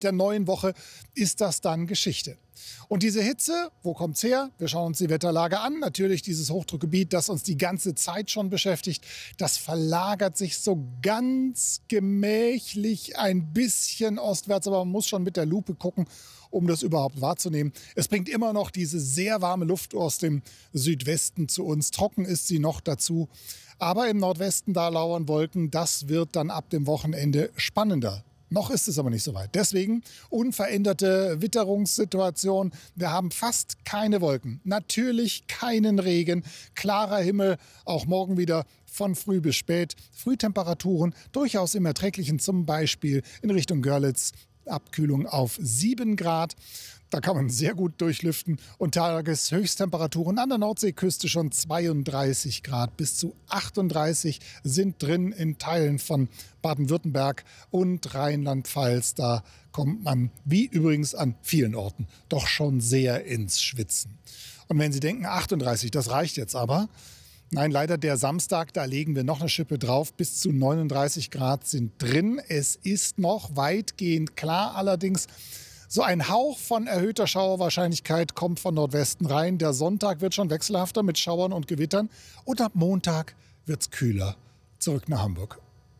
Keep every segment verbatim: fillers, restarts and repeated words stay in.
der neuen Woche ist das dann Geschichte. Und diese Hitze, wo kommt's her? Wir schauen uns die Wetterlage an. Natürlich dieses Hochdruckgebiet, das uns die ganze Zeit schon beschäftigt. Das verlagert sich so ganz gemächlich ein bisschen ostwärts, aber man muss schon mit der Lupe gucken, um das überhaupt wahrzunehmen. Es bringt immer noch diese sehr warme Luft aus dem Südwesten zu uns. Trocken ist sie noch dazu. Aber im Nordwesten, da lauern Wolken. Das wird dann ab dem Wochenende spannender. Noch ist es aber nicht so weit. Deswegen unveränderte Witterungssituation. Wir haben fast keine Wolken. Natürlich keinen Regen. Klarer Himmel, auch morgen wieder von früh bis spät. Frühtemperaturen durchaus im Erträglichen, zum Beispiel in Richtung Görlitz. Abkühlung auf sieben Grad. Da kann man sehr gut durchlüften. Und Tageshöchsttemperaturen an der Nordseeküste schon zweiunddreißig Grad. Bis zu achtunddreißig sind drin in Teilen von Baden-Württemberg und Rheinland-Pfalz. Da kommt man, wie übrigens an vielen Orten, doch schon sehr ins Schwitzen. Und wenn Sie denken, achtunddreißig, das reicht jetzt aber. Nein, leider der Samstag, da legen wir noch eine Schippe drauf. Bis zu neununddreißig Grad sind drin. Es ist noch weitgehend klar. Allerdings so ein Hauch von erhöhter Schauerwahrscheinlichkeit kommt von Nordwesten rein. Der Sonntag wird schon wechselhafter mit Schauern und Gewittern. Und ab Montag wird es kühler. Zurück nach Hamburg.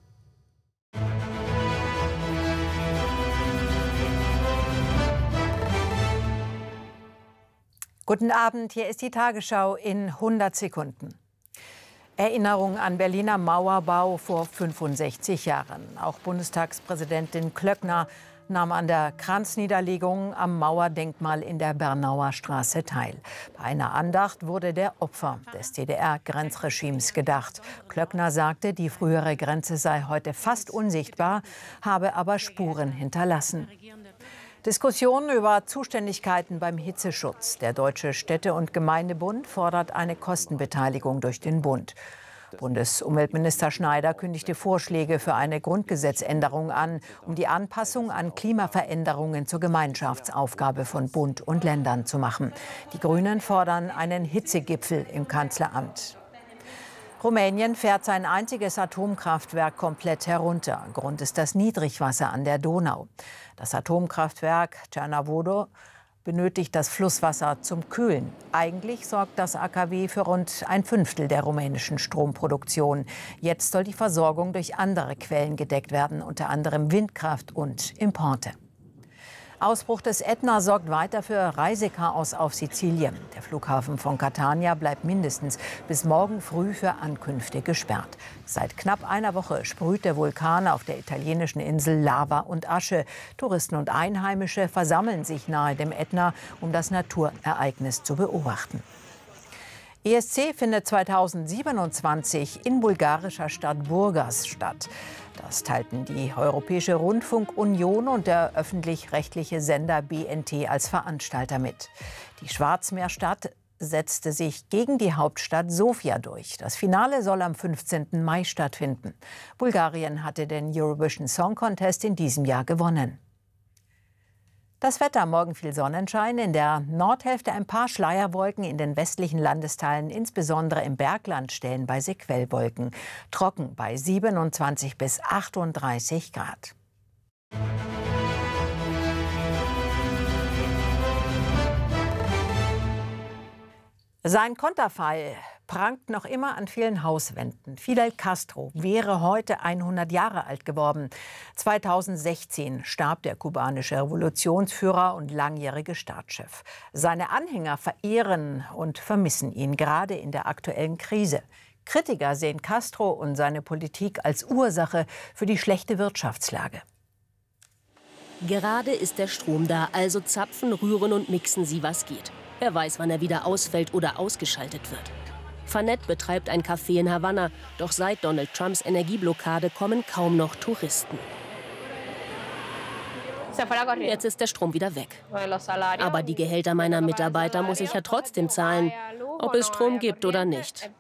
Guten Abend, hier ist die Tagesschau in hundert Sekunden. Erinnerung an Berliner Mauerbau vor fünfundsechzig Jahren. Auch Bundestagspräsidentin Klöckner nahm an der Kranzniederlegung am Mauerdenkmal in der Bernauer Straße teil. Bei einer Andacht wurde der Opfer des D D R-Grenzregimes gedacht. Klöckner sagte, die frühere Grenze sei heute fast unsichtbar, habe aber Spuren hinterlassen. Diskussionen über Zuständigkeiten beim Hitzeschutz. Der Deutsche Städte- und Gemeindebund fordert eine Kostenbeteiligung durch den Bund. Bundesumweltminister Schneider kündigte Vorschläge für eine Grundgesetzänderung an, um die Anpassung an Klimaveränderungen zur Gemeinschaftsaufgabe von Bund und Ländern zu machen. Die Grünen fordern einen Hitzegipfel im Kanzleramt. Rumänien fährt sein einziges Atomkraftwerk komplett herunter. Grund ist das Niedrigwasser an der Donau. Das Atomkraftwerk Cernavodo benötigt das Flusswasser zum Kühlen. Eigentlich sorgt das A K W für rund ein Fünftel der rumänischen Stromproduktion. Jetzt soll die Versorgung durch andere Quellen gedeckt werden, unter anderem Windkraft und Importe. Ausbruch des Ätna sorgt weiter für Reisechaos auf Sizilien. Der Flughafen von Catania bleibt mindestens bis morgen früh für Ankünfte gesperrt. Seit knapp einer Woche sprüht der Vulkan auf der italienischen Insel Lava und Asche. Touristen und Einheimische versammeln sich nahe dem Ätna, um das Naturereignis zu beobachten. E S C findet zweitausendsiebenundzwanzig in bulgarischer Stadt Burgas statt. Das teilten die Europäische Rundfunkunion und der öffentlich-rechtliche Sender B N T als Veranstalter mit. Die Schwarzmeerstadt setzte sich gegen die Hauptstadt Sofia durch. Das Finale soll am fünfzehnten Mai stattfinden. Bulgarien hatte den Eurovision Song Contest in diesem Jahr gewonnen. Das Wetter: morgen viel Sonnenschein, in der Nordhälfte ein paar Schleierwolken, in den westlichen Landesteilen, insbesondere im Bergland, stellenweise Quellwolken. Trocken bei siebenundzwanzig bis achtunddreißig Grad. Sein Konterfei prangt noch immer an vielen Hauswänden. Fidel Castro wäre heute hundert Jahre alt geworden. zweitausendsechzehn starb der kubanische Revolutionsführer und langjährige Staatschef. Seine Anhänger verehren und vermissen ihn, gerade in der aktuellen Krise. Kritiker sehen Castro und seine Politik als Ursache für die schlechte Wirtschaftslage. Gerade ist der Strom da, also zapfen, rühren und mixen Sie, was geht. Wer weiß, wann er wieder ausfällt oder ausgeschaltet wird. Fanet betreibt ein Café in Havanna, doch seit Donald Trumps Energieblockade kommen kaum noch Touristen. Jetzt ist der Strom wieder weg. Aber die Gehälter meiner Mitarbeiter muss ich ja trotzdem zahlen, ob es Strom gibt oder nicht.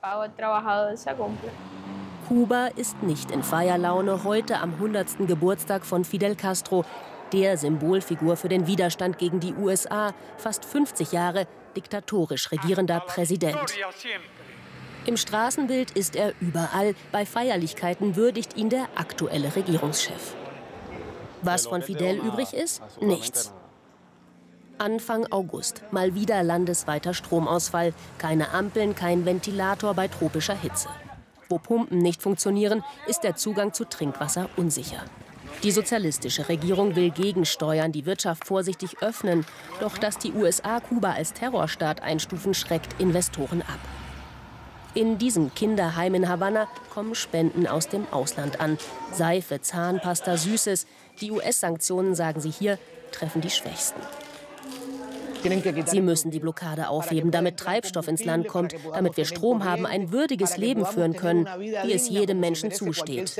Kuba ist nicht in Feierlaune heute am hundertsten Geburtstag von Fidel Castro, der Symbolfigur für den Widerstand gegen die U S A, fast fünfzig Jahre diktatorisch regierender Präsident. Im Straßenbild ist er überall. Bei Feierlichkeiten würdigt ihn der aktuelle Regierungschef. Was von Fidel übrig ist? Nichts. Anfang August, mal wieder landesweiter Stromausfall. Keine Ampeln, kein Ventilator bei tropischer Hitze. Wo Pumpen nicht funktionieren, ist der Zugang zu Trinkwasser unsicher. Die sozialistische Regierung will gegensteuern, die Wirtschaft vorsichtig öffnen. Doch dass die U S A Kuba als Terrorstaat einstufen, schreckt Investoren ab. In diesem Kinderheim in Havanna kommen Spenden aus dem Ausland an. Seife, Zahnpasta, Süßes. Die U S-Sanktionen, sagen sie hier, treffen die Schwächsten. Sie müssen die Blockade aufheben, damit Treibstoff ins Land kommt, damit wir Strom haben, ein würdiges Leben führen können, wie es jedem Menschen zusteht.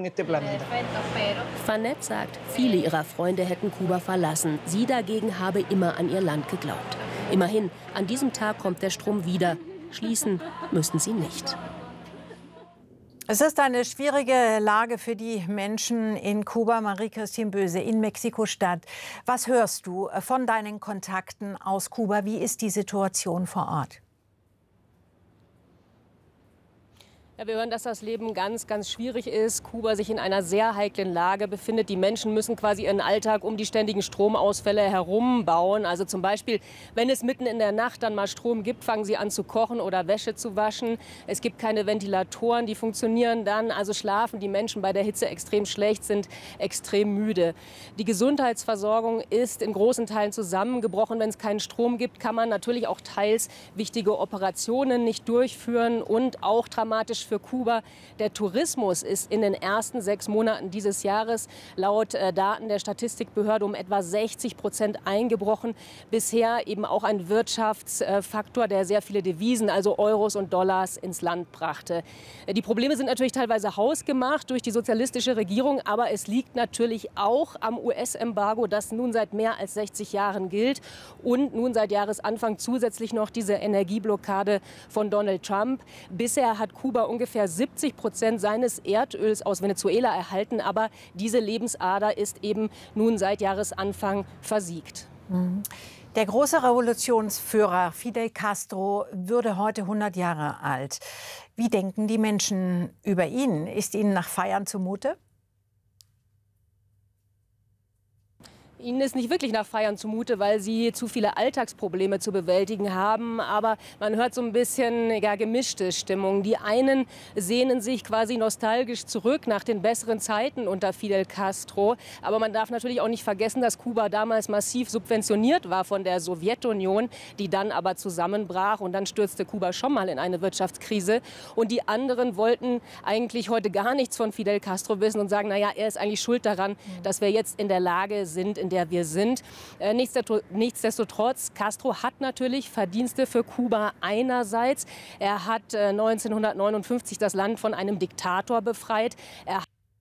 Fanet sagt, viele ihrer Freunde hätten Kuba verlassen. Sie dagegen habe immer an ihr Land geglaubt. Immerhin, an diesem Tag kommt der Strom wieder. Schließen müssen sie nicht. Es ist eine schwierige Lage für die Menschen in Kuba. Marie-Christine Böse in Mexiko-Stadt. Was hörst du von deinen Kontakten aus Kuba? Wie ist die Situation vor Ort? Ja, wir hören, dass das Leben ganz, ganz schwierig ist. Kuba sich in einer sehr heiklen Lage befindet. Die Menschen müssen quasi ihren Alltag um die ständigen Stromausfälle herum bauen. Also zum Beispiel, wenn es mitten in der Nacht dann mal Strom gibt, fangen sie an zu kochen oder Wäsche zu waschen. Es gibt keine Ventilatoren, die funktionieren dann. Also schlafen die Menschen bei der Hitze extrem schlecht, sind extrem müde. Die Gesundheitsversorgung ist in großen Teilen zusammengebrochen. Wenn es keinen Strom gibt, kann man natürlich auch teils wichtige Operationen nicht durchführen. Und auch dramatisch für Kuba: der Tourismus ist in den ersten sechs Monaten dieses Jahres laut äh, Daten der Statistikbehörde um etwa sechzig Prozent eingebrochen. Bisher eben auch ein Wirtschaftsfaktor, der sehr viele Devisen, also Euros und Dollars, ins Land brachte. Die Probleme sind natürlich teilweise hausgemacht durch die sozialistische Regierung, aber es liegt natürlich auch am U S-Embargo, das nun seit mehr als sechzig Jahren gilt, und nun seit Jahresanfang zusätzlich noch diese Energieblockade von Donald Trump. Bisher hat Kuba ungefähr siebzig Prozent seines Erdöls aus Venezuela erhalten, aber diese Lebensader ist eben nun seit Jahresanfang versiegt. Der große Revolutionsführer Fidel Castro würde heute hundert Jahre alt. Wie denken die Menschen über ihn? Ist ihnen nach Feiern zumute? Ihnen ist nicht wirklich nach Feiern zumute, weil sie zu viele Alltagsprobleme zu bewältigen haben. Aber man hört so ein bisschen ja, gemischte Stimmung. Die einen sehnen sich quasi nostalgisch zurück nach den besseren Zeiten unter Fidel Castro. Aber man darf natürlich auch nicht vergessen, dass Kuba damals massiv subventioniert war von der Sowjetunion, die dann aber zusammenbrach. Und dann stürzte Kuba schon mal in eine Wirtschaftskrise. Und die anderen wollten eigentlich heute gar nichts von Fidel Castro wissen und sagen, naja, er ist eigentlich schuld daran, dass wir jetzt in der Lage sind, in der wir sind. Äh, nichtsdestotrotz, Castro hat natürlich Verdienste für Kuba einerseits. Er hat äh, neunzehnhundertneunundfünfzig das Land von einem Diktator befreit. Er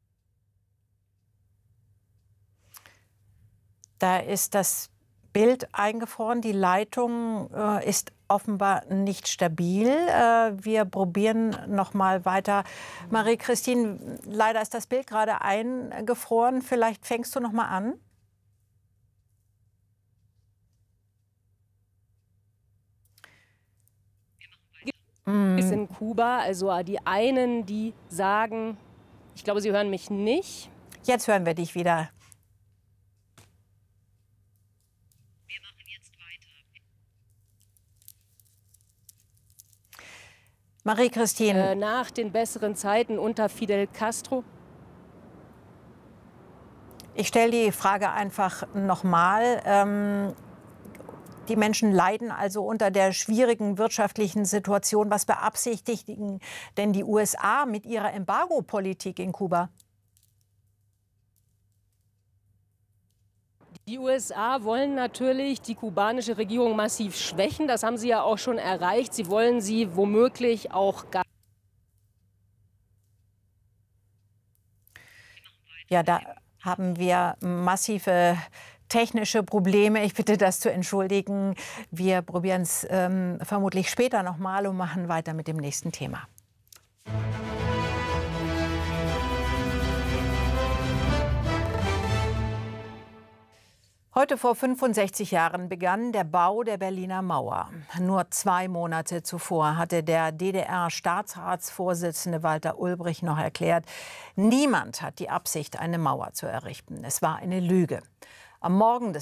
Da ist das Bild eingefroren. Die Leitung äh, ist offenbar nicht stabil. Äh, wir probieren noch mal weiter. Marie-Christine, leider ist das Bild gerade eingefroren. Vielleicht fängst du noch mal an. ist in Kuba, also die einen, die sagen, ich glaube, sie hören mich nicht. Jetzt hören wir dich wieder. Wir machen jetzt weiter. Marie-Christine. Äh, nach den besseren Zeiten unter Fidel Castro. Ich stelle die Frage einfach noch mal. Ähm, Die Menschen leiden also unter der schwierigen wirtschaftlichen Situation. Was beabsichtigen denn die U S A mit ihrer Embargo-Politik in Kuba? Die U S A wollen natürlich die kubanische Regierung massiv schwächen. Das haben sie ja auch schon erreicht. Sie wollen sie womöglich auch gar Ja, da haben wir massive technische Probleme. Ich bitte das zu entschuldigen. Wir probieren es ähm, vermutlich später noch mal und machen weiter mit dem nächsten Thema. Heute vor fünfundsechzig Jahren begann der Bau der Berliner Mauer. Nur zwei Monate zuvor hatte der D D R-Staatsratsvorsitzende Walter Ulbricht noch erklärt, niemand hat die Absicht, eine Mauer zu errichten. Es war eine Lüge. Am Morgen des